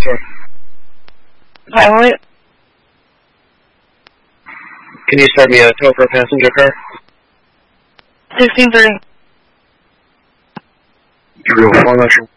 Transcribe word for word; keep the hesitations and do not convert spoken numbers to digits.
store. Pilot. Can you start me a tow for a passenger car? sixteen thirty. Zero four Metro.